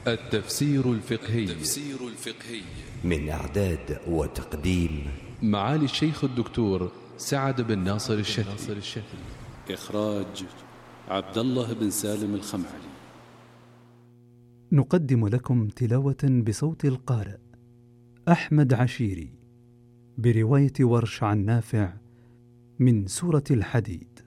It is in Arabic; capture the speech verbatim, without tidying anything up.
التفسير الفقهي التفسير الفقهي من إعداد وتقديم معالي الشيخ الدكتور سعد بن ناصر الشافعي. إخراج عبد الله بن سالم الخمعلي. نقدم لكم تلاوة بصوت القارئ أحمد عشيري برواية ورش عن نافع من سورة الحديد.